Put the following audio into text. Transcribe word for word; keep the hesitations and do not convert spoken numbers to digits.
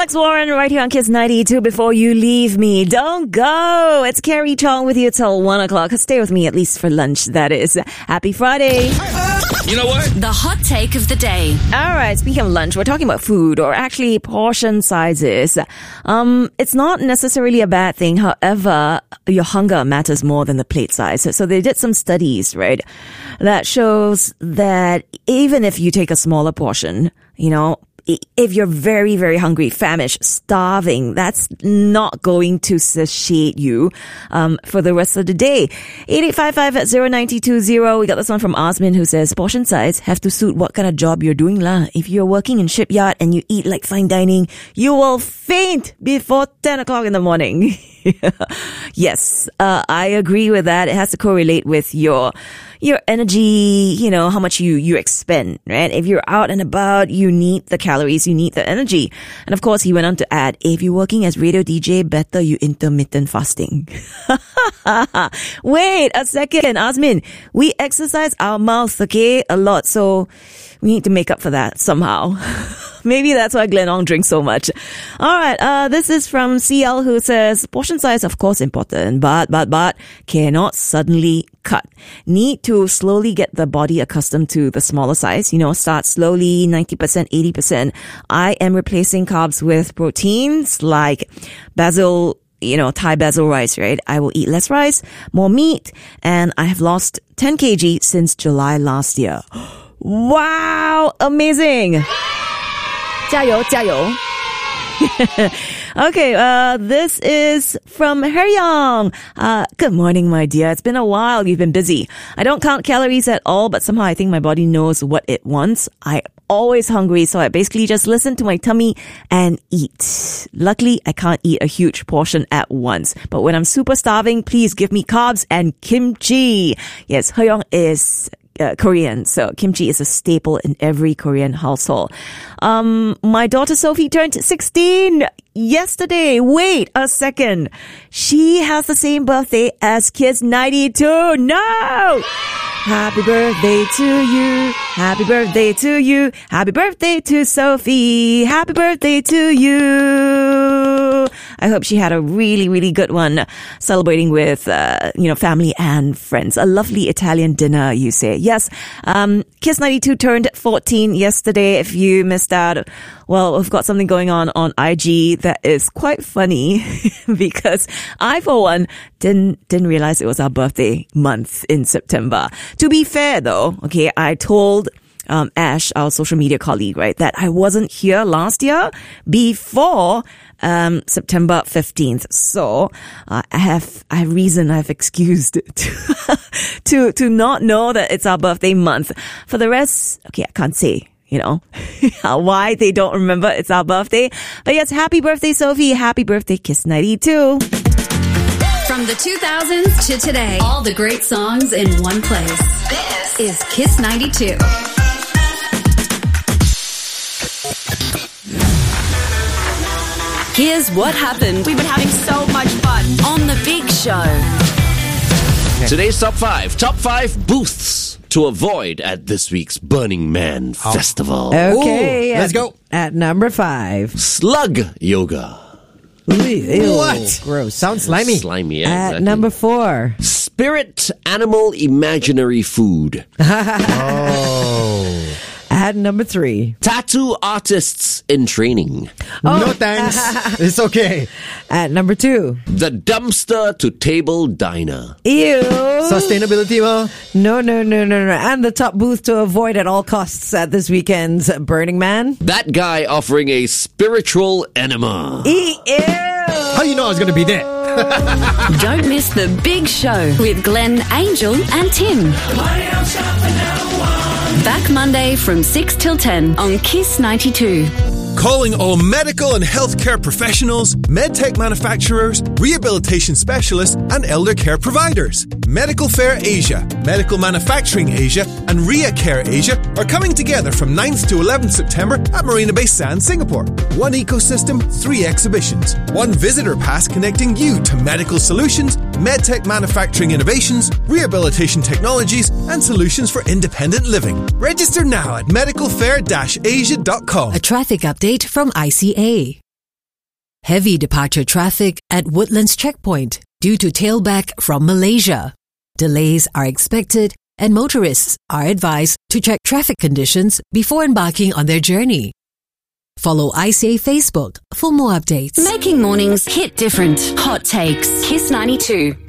Alex Warren right here on Kiss ninety-two. Before you leave me, don't go. It's Carrie Chong with you till one o'clock. Stay with me at least for lunch, that is. Happy Friday. You know what? The hot take of the day. All right, speaking of lunch, we're talking about food, or actually portion sizes. Um, it's not necessarily a bad thing. However, your hunger matters more than the plate size. So they did some studies, right, that shows that even if you take a smaller portion, you know, if you're very, very hungry, famished, starving, that's not going to satiate you um, for the rest of the day. eight eight five five zero nine two zero. We got this one from Osmin who says, portion size have to suit what kind of job you're doing lah. If you're working in shipyard and you eat like fine dining, you will faint before ten o'clock in the morning. Yes, uh, I agree with that. It has to correlate with your your energy, you know, how much you, you expend, right? If you're out and about, you need the calories, you need the energy. And of course, he went on to add, if you're working as radio D J, better you intermittent fasting. Wait a second, Asmin. We exercise our mouth, okay, a lot. So we need to make up for that somehow. Maybe that's why Glenn Ong drinks so much. All right, uh, this is from C L who says, portion size, of course, important, but, but, but, cannot suddenly cut. Need to slowly get the body accustomed to the smaller size. You know, start slowly, ninety percent, eighty percent. I am replacing carbs with proteins like basil, you know, Thai basil rice, right? I will eat less rice, more meat, and I have lost ten kilograms since July last year. Wow, amazing. 加油, 加油. Okay, uh, this is from Heryong. Uh, good morning, my dear. It's been a while. You've been busy. I don't count calories at all, but somehow I think my body knows what it wants. I'm always hungry, so I basically just listen to my tummy and eat. Luckily, I can't eat a huge portion at once. But when I'm super starving, please give me carbs and kimchi. Yes, Heryong is Uh, Korean, so kimchi is a staple in every Korean household. Um, my daughter Sophie turned sixteen yesterday. Wait a second. She has the same birthday as Kiss ninety-two. No! Happy birthday to you. Happy birthday to you. Happy birthday to Sophie. Happy birthday to you. I hope she had a really, really good one celebrating with, uh, you know, family and friends. A lovely Italian dinner, you say. Yes, um, Kiss ninety-two turned fourteen yesterday. If you missed out, well, we've got something going on on I G that is quite funny because I, for one, didn't, didn't realize it was our birthday month in September. To be fair though, okay, I told Um, Ash, our social media colleague, right, that I wasn't here last year before um, September fifteenth. So uh, I have I have reason, I have excused to, to to not know that it's our birthday month. For the rest, okay, I can't say, you know, why they don't remember it's our birthday. But yes, happy birthday, Sophie. Happy birthday, Kiss ninety-two. From the two thousands to today, all the great songs in one place. This is Kiss ninety-two. Here's what happened. We've been having so much fun on The Big Show. Today's top five. Top five booths to avoid at this week's Burning Man oh. Festival. Okay. Ooh, let's at, go. At number five. Slug yoga. Ew, what? Gross. Sounds slimy. Slimy, yeah, At exactly. number four. Spirit animal imaginary food. Oh. At number three. Tattoo artists in training. Oh. No thanks. It's okay. At number two. The dumpster to table diner. Ew. Sustainability, well. No, no, no, no, no. And the top booth to avoid at all costs at this weekend's Burning Man. That guy offering a spiritual enema. Ew. How you know I was going to be there? Don't miss The Big Show with Glenn, Angel and Tim. Back Monday from six till ten on Kiss ninety-two. Calling all medical and healthcare professionals, medtech manufacturers, rehabilitation specialists, and elder care providers. Medical Fair Asia, Medical Manufacturing Asia, and RiaCare Asia are coming together from ninth to eleventh September at Marina Bay Sands, Singapore. One ecosystem, three exhibitions. One visitor pass connecting you to medical solutions, medtech manufacturing innovations, rehabilitation technologies, and solutions for independent living. Register now at medical fair dash asia dot com. A traffic update from I C A. Heavy departure traffic at Woodlands Checkpoint due to tailback from Malaysia. Delays are expected and motorists are advised to check traffic conditions before embarking on their journey. Follow I C A Facebook for more updates. Making mornings hit different. Hot takes. Kiss ninety-two.